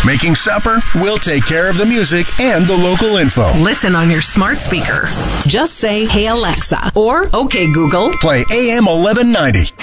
Making supper? We'll take care of the music and the local info. Listen on your smart speaker. Just say, "Hey Alexa," or "Okay Google." Play AM 1190.